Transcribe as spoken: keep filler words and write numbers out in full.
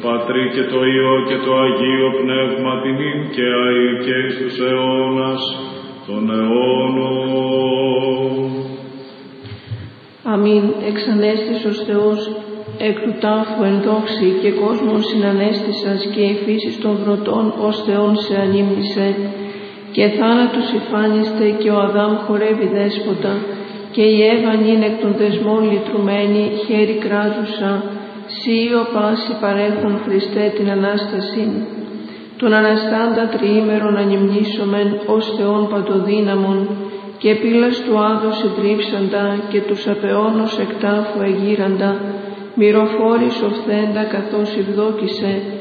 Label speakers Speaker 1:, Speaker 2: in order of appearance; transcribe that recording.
Speaker 1: Πατρί και το Υιό και το Αγίο Πνεύμα τιμήν και αεί και εις τους αιώνας των αιώνων.
Speaker 2: Αμήν. Εξανέστης ως Θεός εκ του τάφου εν δόξη και κόσμον συνανέστησας και η φύση των βρωτών ως Θεόν σε ανήμνησε και θάνατος υφάνιστε και ο Αδάμ χορεύει δέσποτα και η Εύα νυν εκ των δεσμών λυτρουμένη χέρι κράζουσα σύ ο πάση παρέχον Χριστέ την Ανάσταση. Τον αναστάντα τριήμερον ανυμνήσομεν ως Θεόν παντοδύναμον και πύλας του Άδου συντρίψαντα και τους απεώνος εκτάφου εγείραντα, μυροφόρης οφθέντα καθώς ευδόκησε